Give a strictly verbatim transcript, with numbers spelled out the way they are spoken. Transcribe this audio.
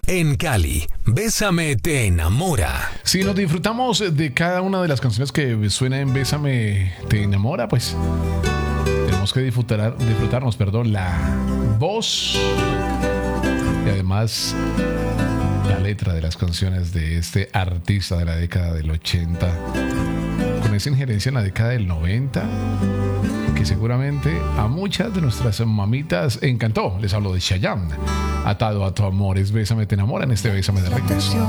En Cali, Bésame te enamora. Si nos disfrutamos de cada una de las canciones que suena en Bésame te enamora, pues tenemos que disfrutar, disfrutarnos, perdón, la voz y además la letra de las canciones de este artista de la década del ochenta, con esa injerencia en la década del noventa, que seguramente a muchas de nuestras mamitas encantó. Les hablo de Chayanne. Atado a tu amor es Bésame te enamora en este Bésame de regreso.